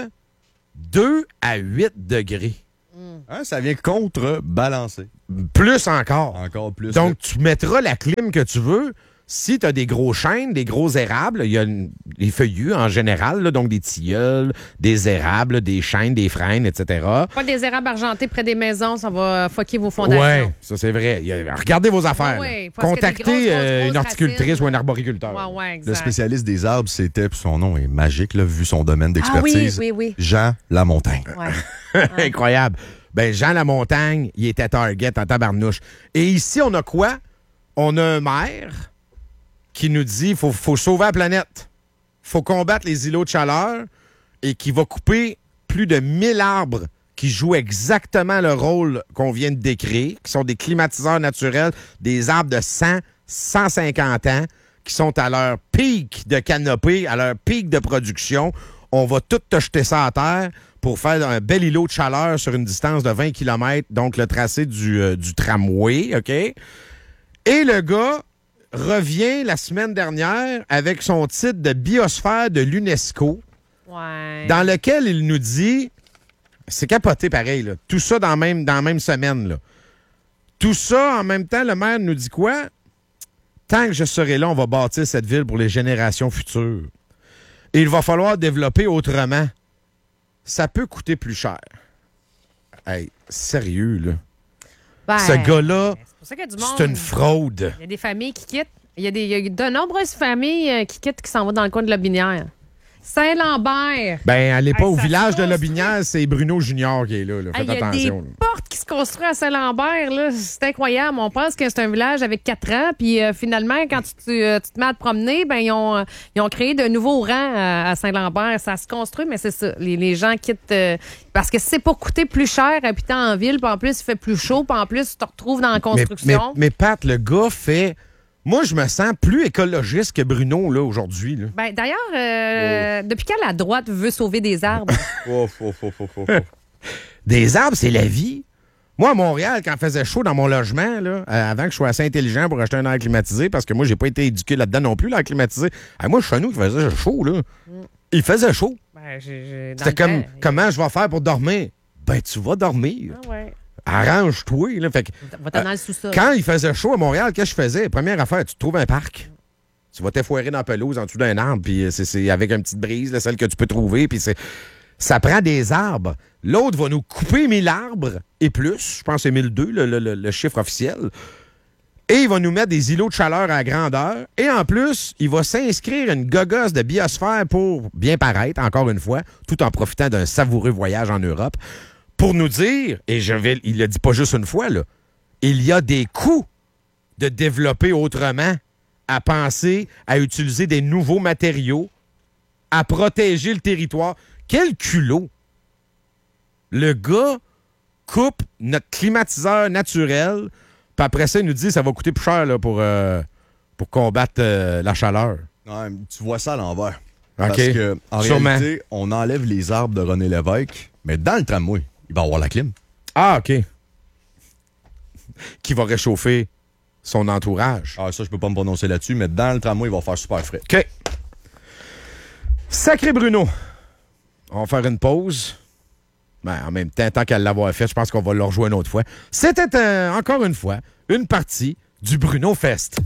2 à 8 degrés. Hein, ça vient contrebalancer. Plus encore. Encore plus. Donc, tu mettras la clim que tu veux. Si tu as des gros chênes, des gros érables, il y a les feuillus en général, là, donc des tilleuls, des érables, des chênes, des frênes, etc. Pas des érables argentés près des maisons, ça va fucker vos fondations. Oui, ça c'est vrai. Regardez vos affaires. Oui, là. Contactez une horticultrice ou un arboriculteur. Ouais, exact. Le spécialiste des arbres, c'était, puis son nom est magique, là, vu son domaine d'expertise. Oui. Jean Lamontagne. Ouais. Incroyable. Ben Jean Lamontagne, il était target en tabarnouche. Et ici, on a quoi? On a un maire qui nous dit qu'il faut sauver la planète. Il faut combattre les îlots de chaleur et qui va couper plus de 1000 arbres qui jouent exactement le rôle qu'on vient de décrire, qui sont des climatiseurs naturels, des arbres de 100, 150 ans, qui sont à leur pic de canopée, à leur pic de production. On va tout te jeter ça à terre pour faire un bel îlot de chaleur sur une distance de 20 km, donc le tracé du tramway, OK? Et le gars revient la semaine dernière avec son titre de biosphère de l'UNESCO, dans lequel il nous dit, c'est capoté pareil, là, tout ça dans la même semaine. Là. Tout ça, en même temps, le maire nous dit quoi? Tant que je serai là, on va bâtir cette ville pour les générations futures. Et il va falloir développer autrement. Ça peut coûter plus cher. Hey, sérieux, là. Ben, ce gars-là, c'est pour ça qu'il y a du monde. c'est une fraude. Il y a des familles qui quittent. Il y a de nombreuses familles qui quittent, qui s'en vont dans le coin de Lobinière. Saint-Lambert. Ben, allez pas au ça village se de construit. Lobinière, c'est Bruno Junior qui est là. Faites Il y a attention. des portes qui se construisent à Saint-Lambert. Là. C'est incroyable. On pense que c'est un village avec 4 ans. Puis finalement, quand tu te mets à te promener, ben, ils ont créé de nouveaux rangs à Saint-Lambert. Ça se construit, mais c'est ça. Les gens quittent parce que c'est pour coûter plus cher habiter en ville. Puis en plus, il fait plus chaud. Puis en plus, tu te retrouves dans la construction. Mais Pat, le gars fait... Moi, je me sens plus écologiste que Bruno, là, aujourd'hui. Là. Ben, d'ailleurs, depuis quand la droite veut sauver des arbres? Des arbres, c'est la vie. Moi, à Montréal, quand il faisait chaud dans mon logement, là, avant que je sois assez intelligent pour acheter un air climatisé, parce que moi, j'ai pas été éduqué là-dedans non plus, l'air climatisé. Moi, chez nous, il faisait chaud, là. Il faisait chaud. Ben, C'était comme, comment je vais faire pour dormir? Ben, tu vas dormir. Ah ouais. Arrange-toi. Là. Fait que, Va-t'en dans le sous-sol. quand il faisait chaud à Montréal, qu'est-ce que je faisais? Première affaire, tu te trouves un parc. Tu vas t'effoirer dans la pelouse en dessous d'un arbre, puis c'est avec une petite brise, là, celle que tu peux trouver, puis ça prend des arbres. L'autre va nous couper 1000 arbres et plus. Je pense que c'est 1002, le chiffre officiel. Et il va nous mettre des îlots de chaleur à grandeur. Et en plus, il va s'inscrire une gogosse de biosphère pour bien paraître, encore une fois, tout en profitant d'un savoureux voyage en Europe, pour nous dire, et il l'a dit pas juste une fois, là, il y a des coûts de développer autrement, à penser à utiliser des nouveaux matériaux, à protéger le territoire. Quel culot! Le gars coupe notre climatiseur naturel, puis après ça, il nous dit que ça va coûter plus cher là, pour combattre la chaleur. Ouais, tu vois ça à l'envers. OK. Parce que, en Sûrement. réalité, on enlève les arbres de René Lévesque, mais dans le tramway, il va y avoir la clim. Ah, OK. Qui va réchauffer son entourage. Ah, ça, je peux pas me prononcer là-dessus, mais dans le tramway, il va faire super frais. OK. Sacré Bruno. On va faire une pause. Ben, en même temps, tant qu'à l'avoir fait, je pense qu'on va le rejoindre une autre fois. C'était encore une fois une partie du Bruno Fest.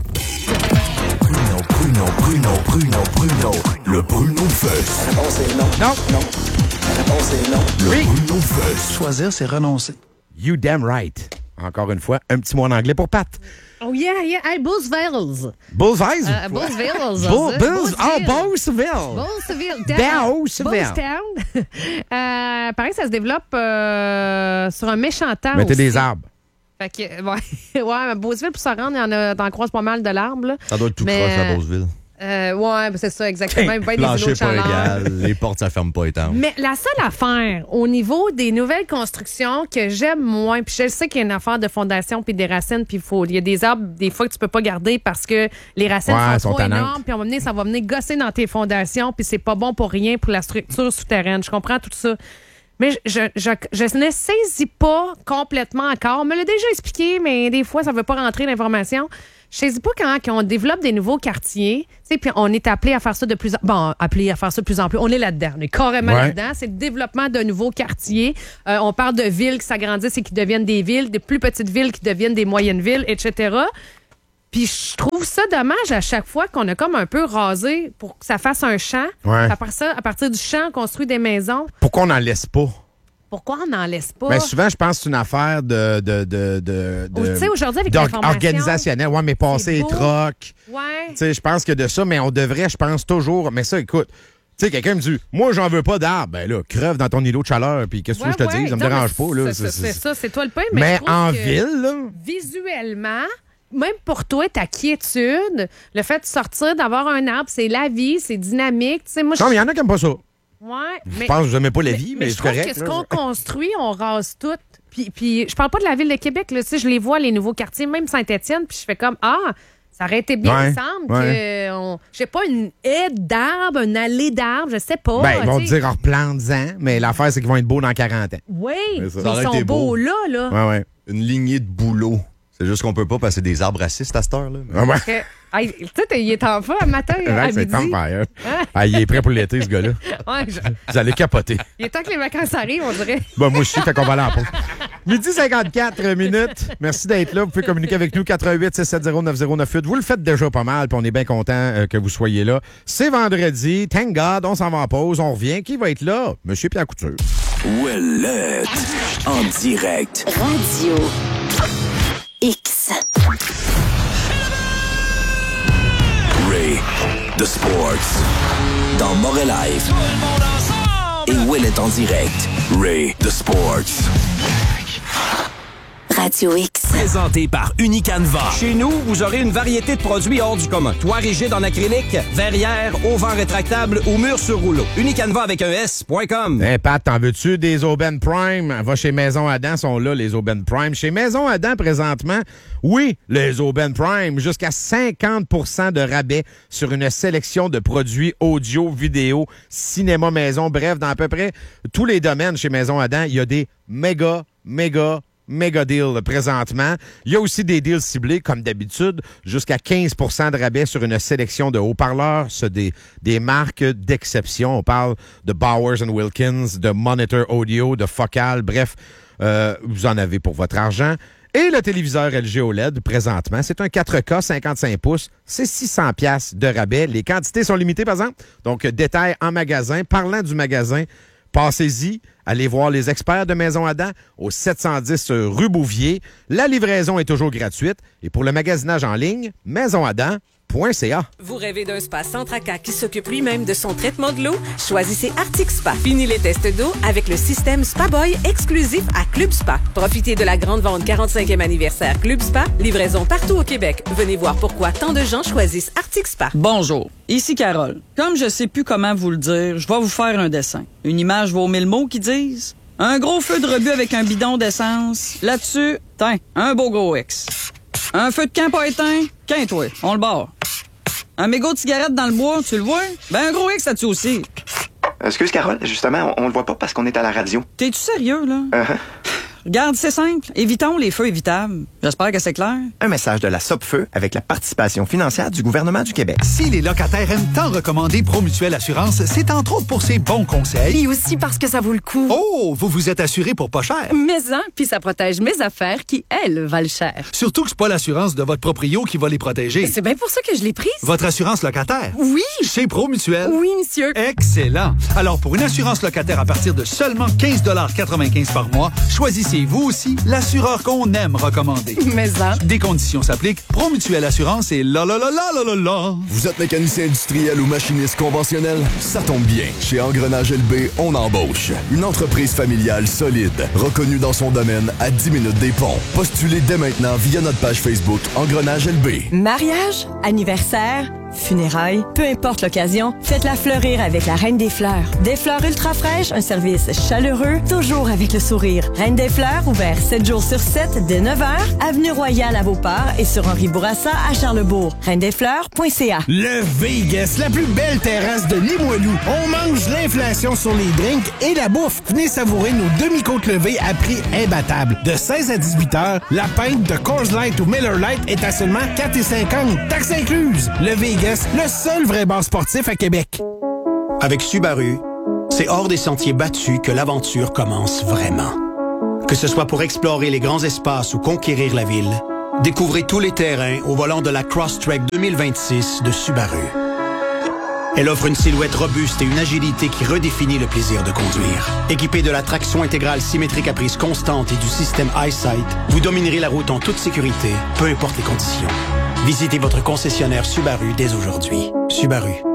Bruno. Le Bruno Fest. La réponse est non. Non. Non. La réponse est non. Le Oui. Bruno Fest. Choisir, c'est renoncer. You damn right. Encore une fois, un petit mot en anglais pour Pat. Oh yeah. Hey, Bullsville. Bullseyes? Bullsville. Beauceville. Beauceville. Beauceville. Pareil, ça se développe sur un méchant temps. Mettez aussi. des arbres. Fait que, ouais, mais Beauceville, pour se rendre, t'en croises pas mal de l'arbre. Là. Ça doit être tout Mais, croche à Beauceville. Ouais, c'est ça, exactement. Ben, des îlots Plancher de pas chaleur. égal, les portes, ça ferme pas étanche. Mais la seule affaire au niveau des nouvelles constructions que j'aime moins, puis je sais qu'il y a une affaire de fondation puis des racines, puis il y a des arbres des fois que tu peux pas garder parce que les racines sont trop tannantes. énormes, puis ça va venir gosser dans tes fondations, puis c'est pas bon pour rien pour la structure souterraine. Je comprends tout ça. Mais je ne saisis pas complètement encore. On me l'a déjà expliqué, mais des fois, ça ne veut pas rentrer l'information. Je ne sais pas quand on développe des nouveaux quartiers, puis on est appelé à faire ça de plus en plus. On est là-dedans. On est carrément là-dedans. C'est le développement de nouveaux quartiers. On parle de villes qui s'agrandissent et qui deviennent des villes, de plus petites villes qui deviennent des moyennes villes, etc. Puis je trouve ça dommage à chaque fois qu'on a comme un peu rasé pour que ça fasse un champ. Ouais. Après ça, à partir du champ, on construit des maisons. Pourquoi on n'en laisse pas? Pourquoi on n'en laisse pas? Ben, souvent, je pense que c'est une affaire Tu sais, aujourd'hui, avec l'information... organisationnelle. Ouais, mais passer les beau. trocs. Ouais. Tu sais, je pense que de ça, mais on devrait, je pense, toujours... Mais ça, écoute, tu sais, quelqu'un me dit, moi, j'en veux pas d'arbres. Ben là, creve dans ton îlot de chaleur, puis qu'est-ce que tu veux que je te dise? Ça me Non, dérange mais pas, là. C'est ça, c'est toi le pain. Mais je trouve en que ville, là... Visuellement... Même pour toi, ta quiétude, le fait de sortir, d'avoir un arbre, c'est la vie, c'est dynamique. Tu sais, moi, Non, mais il y en a qui n'aiment pas ça. Ouais, Je pense que vous n'aimez pas la vie, mais je c'est trouve correct. que ce là. qu'on construit, on rase tout. Puis je parle pas de la ville de Québec, là, tu sais, je les vois, les nouveaux quartiers, même Saint-Étienne, puis je fais comme, ça aurait été bien, il me semble, que, je sais pas, une haie d'arbres, une allée d'arbres, je sais pas. Ben, ils vont te tu sais. dire, replante-en, mais l'affaire, c'est qu'ils vont être beaux dans 40 ans. Oui, mais Ça aurait ils sont été beaux beau. là. Ouais, ouais. Une lignée de bouleaux. C'est juste qu'on peut pas passer des arbres racistes à cette heure-là. Ah ouais. Hey, tu sais, il est en feu un matin, à Ouais, c'est midi. temps fire. Ah, il est prêt pour l'été, ce gars-là. Ouais, Vous allez capoter. il est temps que les vacances arrivent, on dirait. Ben, moi aussi, fait qu'on va aller en pause. 12h54 minutes. Merci d'être là. Vous pouvez communiquer avec nous, 88-670-9098. Vous le faites déjà pas mal, puis on est bien content que vous soyez là. C'est vendredi. Thank God, on s'en va en pause. On revient. Qui va être là? Monsieur Pierre Couture. Ouellette. En direct. Radio X. Ray the Sports. Dans Montréal Live. Et Ouellette en direct. Ray the Sports. Radio X. Présenté par Unicanva. Chez nous, vous aurez une variété de produits hors du commun. Toit rigide en acrylique, verrière, auvent rétractable ou mur sur rouleau. Unicanva avec un S.com. Hey, Pat, t'en veux-tu des Aubaine Prime? Va chez Maison Adam, sont là, les Aubaine Prime. Chez Maison Adam, présentement, oui, les Aubaine Prime, jusqu'à 50 % de rabais sur une sélection de produits audio, vidéo, cinéma, maison, bref, dans à peu près tous les domaines chez Maison Adam, il y a des méga deal présentement. Il y a aussi des deals ciblés, comme d'habitude, jusqu'à 15 % de rabais sur une sélection de haut-parleurs, des marques d'exception. On parle de Bowers & Wilkins, de Monitor Audio, de Focal, bref, vous en avez pour votre argent. Et le téléviseur LG OLED, présentement, c'est un 4K 55 pouces, c'est 600 $ de rabais. Les quantités sont limitées, par exemple. Donc, détail en magasin. Parlant du magasin, passez-y, allez voir les experts de Maison Adam au 710 rue Bouvier. La livraison est toujours gratuite. Et pour le magasinage en ligne, maisonadam.ca. Vous rêvez d'un spa sans tracas qui s'occupe lui-même de son traitement de l'eau? Choisissez Arctic Spa. Fini les tests d'eau avec le système Spa Boy exclusif à Club Spa. Profitez de la grande vente 45e anniversaire Club Spa. Livraison partout au Québec. Venez voir pourquoi tant de gens choisissent Arctic Spa. Bonjour, ici Carole. Comme je sais plus comment vous le dire, je vais vous faire un dessin. Une image vaut 1000 mots qui disent un gros feu de rebut avec un bidon d'essence. Là-dessus, tiens, un beau gros X. Un feu de camp pas éteint, qu'un-toi, on le barre. Un mégot de cigarette dans le bois, tu le vois? Ben un gros X là-dessus aussi. Excuse Carole, justement, on le voit pas parce qu'on est à la radio. T'es-tu sérieux, là? Regarde, c'est simple. Évitons les feux évitables. J'espère que c'est clair. Un message de la Sopfeu avec la participation financière du gouvernement du Québec. Si les locataires aiment tant recommander Promutuelle Assurance, c'est entre autres pour ses bons conseils. Et aussi parce que ça vaut le coup. Oh, vous vous êtes assuré pour pas cher. Mais puis ça protège mes affaires qui, elles, valent cher. Surtout que c'est pas l'assurance de votre proprio qui va les protéger. C'est bien pour ça que je l'ai prise. Votre assurance locataire? Oui. Chez Promutuelle? Oui, monsieur. Excellent. Alors, pour une assurance locataire à partir de seulement 15,95 $ par mois, choisissez vous aussi l'assureur qu'on aime recommander. Mais des conditions s'appliquent. Promutuelle Assurance et la. Vous êtes mécanicien industriel ou machiniste conventionnel? Ça tombe bien. Chez Engrenage LB, on embauche. Une entreprise familiale solide, reconnue dans son domaine à 10 minutes des ponts. Postulez dès maintenant via notre page Facebook Engrenage LB. Mariage, anniversaire, funérailles, peu importe l'occasion, faites-la fleurir avec la Reine des Fleurs. Des fleurs ultra fraîches, un service chaleureux, toujours avec le sourire. Reine des Fleurs, ouvert 7 jours sur 7 dès 9h, avenue Royale à Beauport et sur Henri Bourassa à Charlesbourg. reindesfleurs.ca. Le Vegas, la plus belle terrasse de Limoilou. On mange l'inflation sur les drinks et la bouffe. Venez savourer nos demi-côtes levées à prix imbattable. De 16 à 18 heures, la pinte de Coors Light ou Miller Lite est à seulement 4,50 $, taxes incluses. Le Vegas, le seul vrai bar sportif à Québec. Avec Subaru, c'est hors des sentiers battus que l'aventure commence vraiment. Que ce soit pour explorer les grands espaces ou conquérir la ville, découvrez tous les terrains au volant de la Crosstrek 2026 de Subaru. Elle offre une silhouette robuste et une agilité qui redéfinit le plaisir de conduire. Équipée de la traction intégrale symétrique à prise constante et du système EyeSight, vous dominerez la route en toute sécurité, peu importe les conditions. Visitez votre concessionnaire Subaru dès aujourd'hui. Subaru,